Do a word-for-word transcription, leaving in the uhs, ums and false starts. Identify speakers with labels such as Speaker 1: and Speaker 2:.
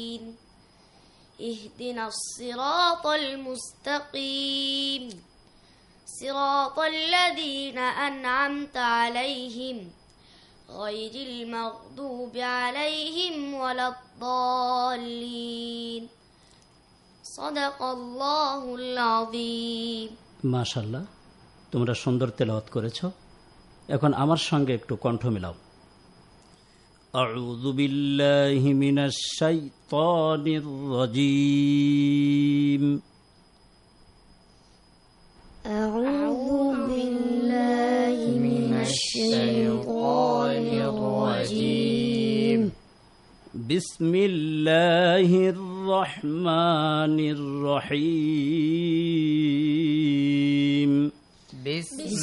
Speaker 1: اهدنا الصراط المستقيم صراط الذين أنعمت عليهم غير المغضوب عليهم ولا الضالين صدق الله العظيم
Speaker 2: মাশাআল্লাহ, তোমরা সুন্দর তেলাওয়াত করেছো। এখন আমার সঙ্গে একটু কণ্ঠ মিলাও। আউযু বিল্লাহি মিনাশ শাইতানির রাজীম।
Speaker 1: আউযু বিল্লাহি মিনাশ শাইতানির রাজীম।
Speaker 2: বিসমিল্লাহির রহমানির রহিম।